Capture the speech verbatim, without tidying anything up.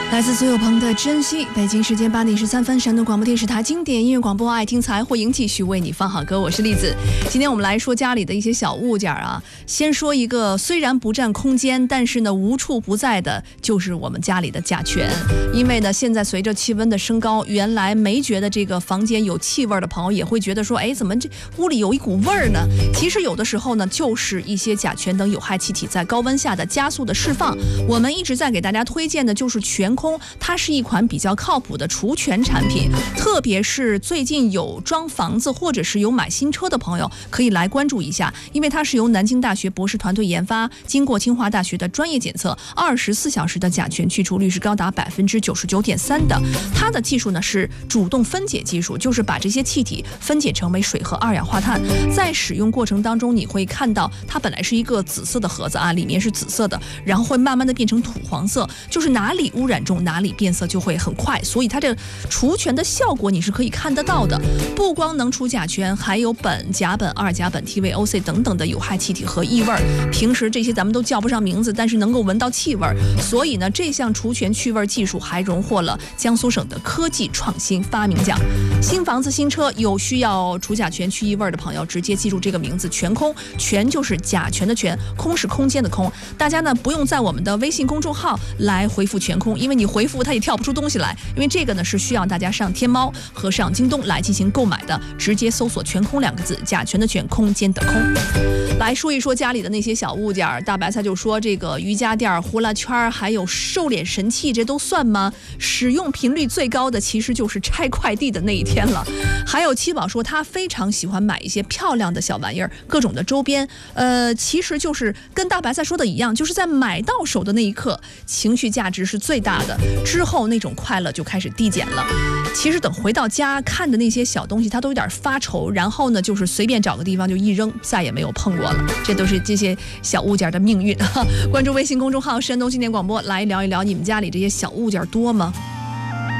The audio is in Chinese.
来自苏有朋的珍惜。北京时间八点十三分，山东广播电视台经典音乐广播，爱听财会营继续为你放好歌，我是栗子。今天我们来说家里的一些小物件啊。先说一个虽然不占空间，但是呢无处不在的，就是我们家里的甲醛。因为呢现在随着气温的升高，原来没觉得这个房间有气味的朋友，也会觉得说，哎，怎么这屋里有一股味儿呢？其实有的时候呢，就是一些甲醛等有害气体在高温下的加速的释放。我们一直在给大家推荐的就是全空，它是一款比较靠谱的除醛产品，特别是最近有装房子或者是有买新车的朋友，可以来关注一下，因为它是由南京大学博士团队研发，经过清华大学的专业检测，二十四小时的甲醛去除率是高达百分之九十九点三的。它的技术呢是主动分解技术，就是把这些气体分解成为水和二氧化碳。在使用过程当中，你会看到它本来是一个紫色的盒子啊，里面是紫色的，然后会慢慢的变成土黄色，就是哪里污染重哪里变色就会很快，所以它这除醛的效果你是可以看得到的。不光能除甲醛，还有苯、甲苯、二甲苯、T V O C 等等的有害气体和异味。平时这些咱们都叫不上名字，但是能够闻到气味。所以呢，这项除醛去味技术还荣获了江苏省的科技创新发明奖。新房子新车有需要除甲醛去异味的朋友，直接记住这个名字全空，全就是甲醛的醛，空是空间的空。大家呢不用在我们的微信公众号来回复全空，因为你回复它也跳不出东西来，因为这个呢是需要大家上天猫和上京东来进行购买的，直接搜索全空两个字，甲醛的醛，空间的空。来说一说家里的那些小物件，大白菜就说这个瑜伽垫、呼啦圈还有瘦脸神器，这都算吗？使用频率最高的其实就是拆快递的那一天了。还有七宝说他非常喜欢买一些漂亮的小玩意儿，各种的周边，呃，其实就是跟大白菜说的一样，就是在买到手的那一刻，情绪价值是最大的，之后那种快乐就开始递减了。其实等回到家看的那些小东西，它都有点发愁，然后呢，就是随便找个地方就一扔，再也没有碰过了。这都是这些小物件的命运。关注微信公众号山东经典广播，来聊一聊你们家里这些小物件多吗？